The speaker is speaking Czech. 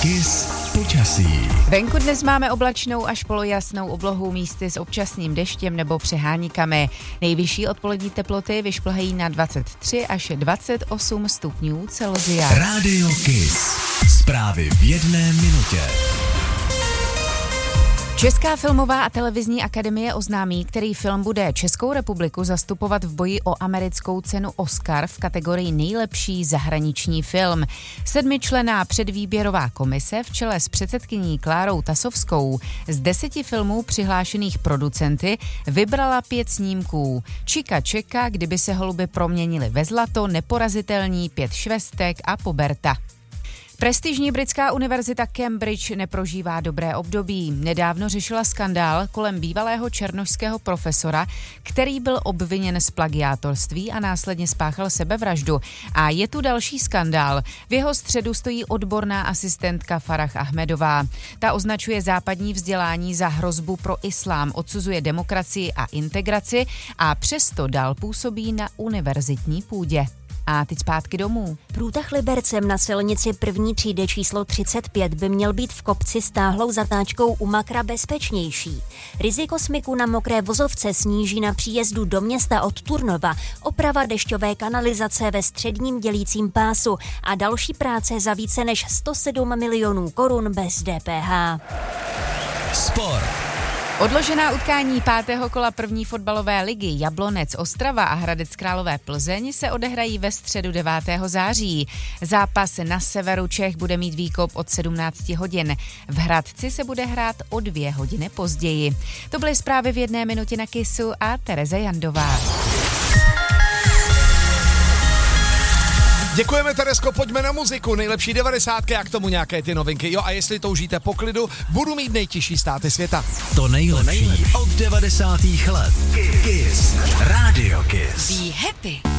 Kiss počasí. Venku dnes máme oblačnou až polojasnou oblohu, místy s občasným deštěm nebo přeháníkami. Nejvyšší odpolední teploty vyšplhají na 23 až 28 stupňů Celsia. Rádio Kiss. Zprávy v jedné minutě. Česká filmová a televizní akademie oznámí, který film bude Českou republiku zastupovat v boji o americkou cenu Oscar v kategorii nejlepší zahraniční film. 7členná předvýběrová komise v čele s předsedkyní Klárou Tasovskou z 10 filmů přihlášených producenty vybrala 5 snímků. Čika čeka, kdyby se holuby proměnily ve zlato, Neporazitelní, 5 švestek a Poberta. Prestižní britská univerzita Cambridge neprožívá dobré období. Nedávno řešila skandál kolem bývalého černošského profesora, který byl obviněn z plagiátorství a následně spáchal sebevraždu. A je tu další skandál. V jeho středu stojí odborná asistentka Farah Ahmedová. Ta označuje západní vzdělání za hrozbu pro islám, odsuzuje demokracii a integraci a přesto dál působí na univerzitní půdě. A teď zpátky domů. Průtah Libercem na silnici první třídy číslo 35 by měl být v kopci s táhlou zatáčkou u Makra bezpečnější. Riziko smyku na mokré vozovce sníží na příjezdu do města od Turnova, oprava dešťové kanalizace ve středním dělícím pásu a další práce za více než 107 milionů korun bez DPH. Sport. Odložená utkání 5. kola první fotbalové ligy Jablonec Ostrava a Hradec Králové Plzeň se odehrají ve středu 9. září. Zápas na severu Čech bude mít výkop od 17 hodin. V Hradci se bude hrát o 2 hodiny později. To byly zprávy v jedné minutě na Kissu a Tereza Jandová. Děkujeme, Teresko, pojďme na muziku, nejlepší 90 a k tomu nějaké ty novinky. Jo, a jestli toužíte po klidu, budu mít nejtěžší státy světa. To nejlepší od 90. let. Kiss. Rádio Kiss. Be happy.